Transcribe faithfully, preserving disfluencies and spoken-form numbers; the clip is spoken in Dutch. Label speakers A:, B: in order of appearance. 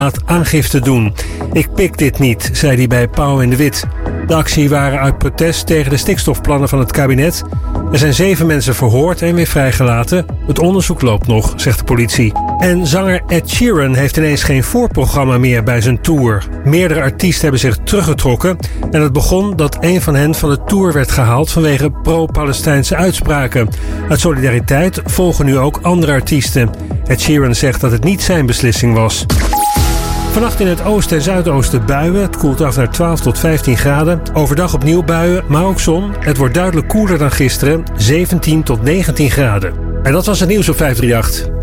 A: aangifte doen. Ik pik dit niet, zei hij bij Pauw en de Wit. De actie waren uit protest tegen de stikstofplannen van het kabinet. Er zijn zeven mensen verhoord en weer vrijgelaten. Het onderzoek loopt nog, zegt de politie. En zanger Ed Sheeran heeft ineens geen voorprogramma meer bij zijn tour. Meerdere artiesten hebben zich teruggetrokken. En het begon dat een van hen van de tour werd gehaald vanwege pro-Palestijnse uitspraken. Uit solidariteit volgen nu ook andere artiesten. Ed Sheeran zegt dat het niet zijn beslissing was. Vannacht in het oosten en zuidoosten buien. Het koelt af naar twaalf tot vijftien graden. Overdag opnieuw buien, maar ook zon. Het wordt duidelijk koeler dan gisteren. zeventien tot negentien graden. En dat was het nieuws op vijf drie acht.